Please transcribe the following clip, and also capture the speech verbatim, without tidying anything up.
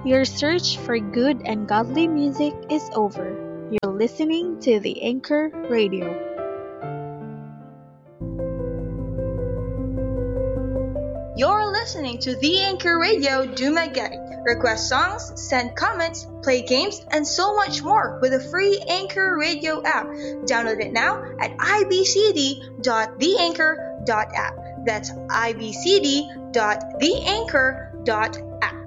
Your search for good and godly music is over. You're listening to the Anchor Radio. You're listening to The Anchor Radio Dumaguete. Request songs, send comments, play games, and so much more with a free Anchor Radio app. Download it now at i b c d dot the anchor dot app. That's i b c d dot the anchor dot app.